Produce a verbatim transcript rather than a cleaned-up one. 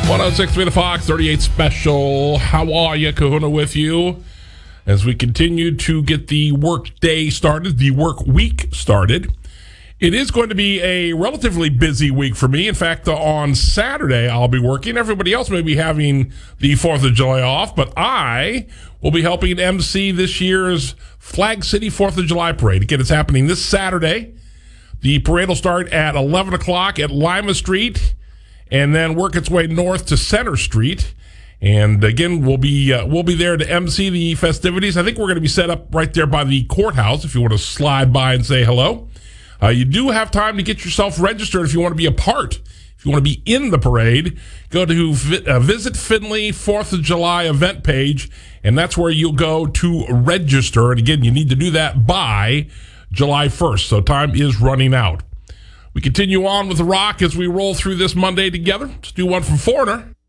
one oh six point three The Fox, thirty-eight Special. How are you? Kahuna with you as we continue to get the work day started, the work week started. It is going to be a relatively busy week for me. In fact, on Saturday, I'll be working. Everybody else may be having the fourth of July off, but I will be helping M C this year's Flag City fourth of July Parade. Again, it's happening this Saturday. The parade will start at eleven o'clock at Lima Street and then work its way north to Center Street. And again, we'll be uh, we'll be there to M C the festivities. I think we're going to be set up right there by the courthouse if you want to slide by and say hello. Uh, you do have time to get yourself registered if you want to be a part. If you want to be in the parade, go to vi- uh, Visit Findlay fourth of July event page, and that's where you'll go to register. And again, you need to do that by July first, so time is running out. We continue on with the rock as we roll through this Monday together. Let's do one from Foreigner.